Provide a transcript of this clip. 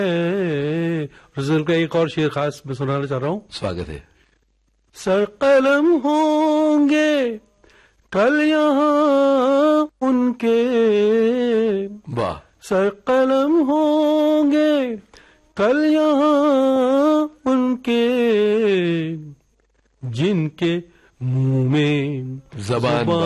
रज़ल का एक और शेर खास मैं सुनाना चाह रहा हूँ। स्वागत है। सर कलम होंगे कल यहाँ उनके, वाह। सर कलम होंगे कल यहाँ उनके, जिनके मुंह में ज़बान